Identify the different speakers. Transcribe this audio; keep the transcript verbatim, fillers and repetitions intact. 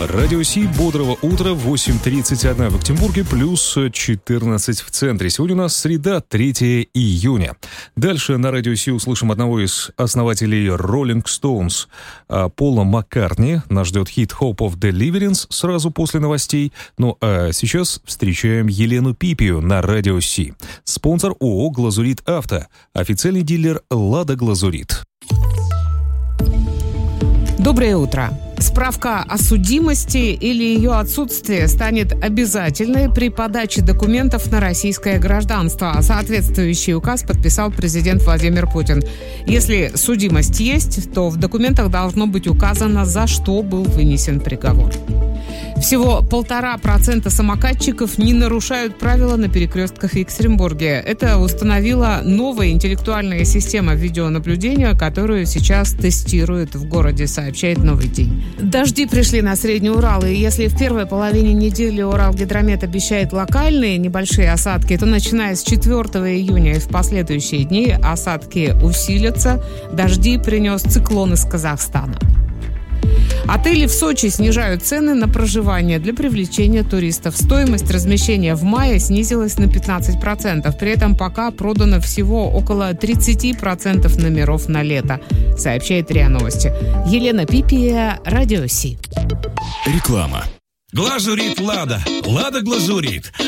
Speaker 1: Радио Си, бодрого утра, восемь тридцать один в Екатеринбурге, плюс четырнадцать в центре. Сегодня у нас среда, третьего июня. Дальше на Радио Си услышим одного из основателей Rolling Stones, Пола Маккартни. Нас ждет хит Hope of Deliverance сразу после новостей. Ну а сейчас встречаем Елену Пипию на Радио Си. Спонсор ООО «Глазурит Авто», официальный дилер «Лада Глазурит».
Speaker 2: Доброе утро. Справка о судимости или ее отсутствие станет обязательной при подаче документов на российское гражданство. Соответствующий указ подписал президент Владимир Путин. Если судимость есть, то в документах должно быть указано, за что был вынесен приговор. Всего полтора процента самокатчиков не нарушают правила на перекрестках в Екатеринбурге. Это установила новая интеллектуальная система видеонаблюдения, которую сейчас тестируют в городе, сообщает «Новый день». Дожди пришли на Средний Урал, и если в первой половине недели Уралгидромет обещает локальные небольшие осадки, то начиная с четвёртого июня и в последующие дни осадки усилятся. Дожди принес циклон из Казахстана. Отели в Сочи снижают цены на проживание для привлечения туристов. Стоимость размещения в мае снизилась на пятнадцать процентов. При этом пока продано всего около тридцать процентов номеров на лето, сообщает РИА Новости. Елена Пипия, Радио Си.
Speaker 3: Реклама. Глазурит Лада. Лада Глазурит.